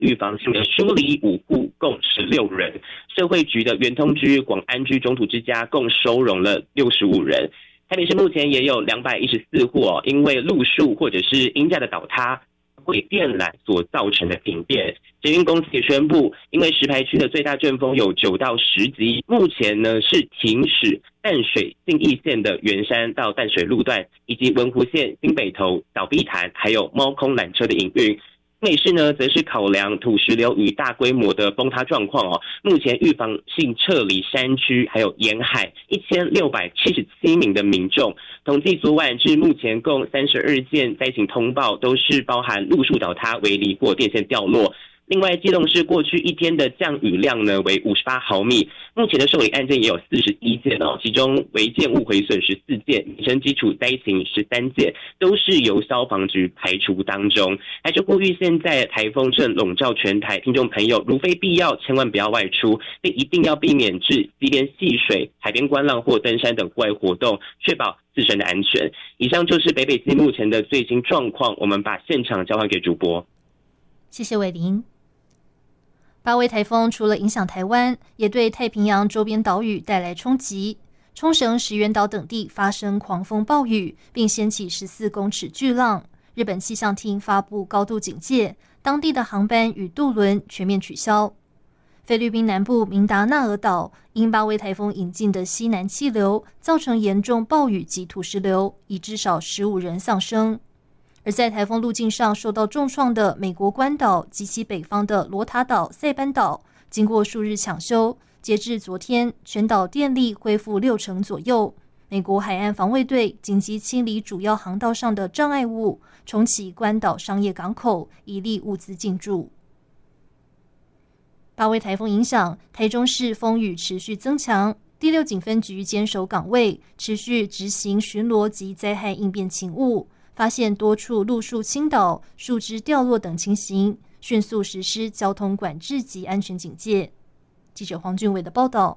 预防性的疏离5户，共16人。社会局的原通居、广安居、中途之家共收容了65人。台北市目前也有214户因为路树或者是鹰架的倒塌、会电缆所造成的停电。捷运公司也宣布，因为石牌区的最大阵风有9到10级，目前呢是停驶淡水信义线的圆山到淡水路段，以及文湖线新北投、小碧潭还有猫空缆车的营运。美市呢，则是考量土石流与大规模的崩塌状况目前预防性撤离山区还有沿海1677名的民众。统计昨晚至目前共32件灾情通报，都是包含路树倒塌、围篱或电线掉落。另外，基隆市过去一天的降雨量呢为58毫米，目前的受理案件也有41件其中违建物毁损14件，民生基础灾情13件，都是由消防局排除当中。还是呼吁现在台风正笼罩全台，听众朋友如非必要，千万不要外出，并一定要避免至溪边戏水、海边观浪或登山等户外活动，确保自身的安全。以上就是北基目前的最新状况，我们把现场交换给主播。 谢谢伟林。8位台风除了影响台湾，也对太平洋周边岛屿带来冲击。冲绳、石垣岛等地发生狂风暴雨，并掀起14公尺巨浪。日本气象厅发布高度警戒，当地的航班与渡轮全面取消。菲律宾南部明达纳尔岛因8位台风引进的西南气流，造成严重暴雨及土石流，已至少15人丧生。而在台风路径上受到重创的美国关岛及其北方的罗塔岛、塞班岛，经过数日抢修，截至昨天，全岛电力恢复60%左右。美国海岸防卫队紧急清理主要航道上的障碍物，重启关岛商业港口，以利物资进驻。8位台风影响，台中市风雨持续增强，第6警分局坚守岗位，持续执行巡逻及灾害应变勤务。发现多处路树倾倒、树枝掉落等情形，迅速实施交通管制及安全警戒。记者黄俊伟的报道。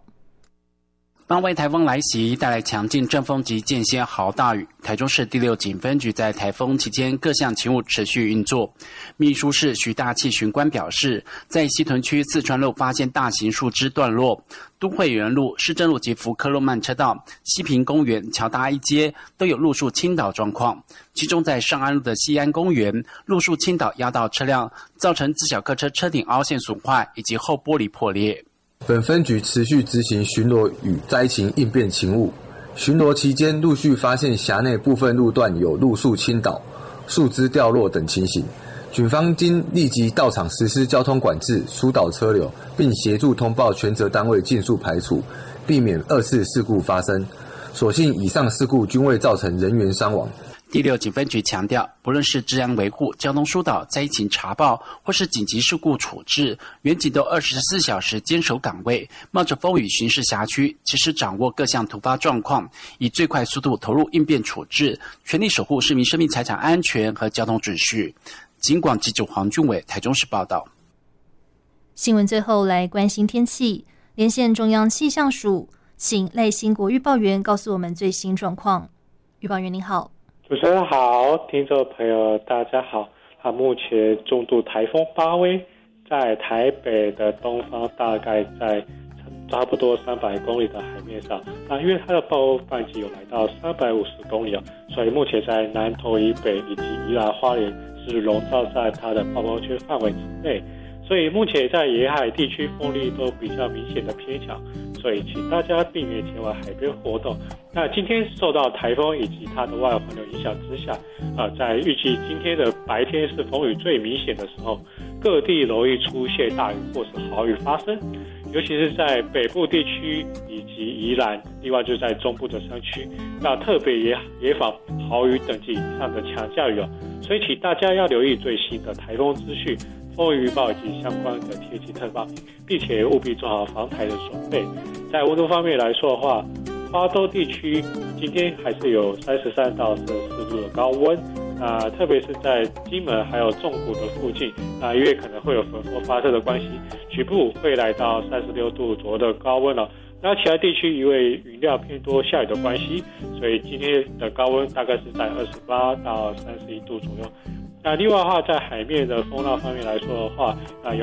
8位台风来袭，带来强劲阵风及间歇豪大雨。台中市第6警分局在台风期间各项勤务持续运作。秘书室徐大器巡官表示，在西屯区四川路发现大型树枝断落，都会园路、市政路及福科路慢车道、西平公园、乔大一街都有路树倾倒状况。其中在上安路的西安公园，路树倾倒压到车辆，造成自小客车车顶凹陷损坏以及后玻璃破裂。 本分局持续执行巡逻与灾情应变勤务。巡逻期间，陆续发现辖内部分路段有路树倾倒、树枝掉落等情形。警方经立即到场实施交通管制、疏导车流，并协助通报权责单位尽速排除，避免2次事故发生。所幸以上事故均未造成人员伤亡。 第6警分局强调，不论是治安维护、交通疏导、灾情查报，或是紧急事故处置，员警都24小时坚守岗位，冒着风雨巡视辖区，及时掌握各项突发状况，以最快速度投入应变处置，全力守护市民生命财产安全和交通秩序。警广记者黄俊伟台中市报道。 新闻最后来关心天气，连线中央气象署，请赖兴国预报员告诉我们最新状况。预报员您好。 主持人好，听众朋友大家好。目前重度台风巴威在台北的东方，大概在差不多300公里的海面上。因为它的暴风范围有来到350公里所以目前在南投以北以及宜兰花莲是笼罩在它的暴风圈范围之内。所以目前在沿海地区风力都比较明显的偏强，所以请大家避免前往海边活动。那今天受到台风以及它的外环流影响之下，在预计今天的白天是风雨最明显的时候，各地容易出现大雨或是豪雨发生，尤其是在北部地区以及宜兰，另外就在中部的山区，那特别也防豪雨等级以上的强降雨所以请大家要留意最新的台风资讯、风雨预报以及相关的天气特报，并且务必做好防台的准备。在温度方面来说的话，花东地区今天还是有33到34度的高温，特别是在金门还有纵谷的附近，因为可能会有粉风发射的关系，局部会来到36度左右的高温那其他地区因为云量偏多、下雨的关系，所以今天的高温大概是在28到31度左右。 那另外的话，在海面的风浪方面来说的话，有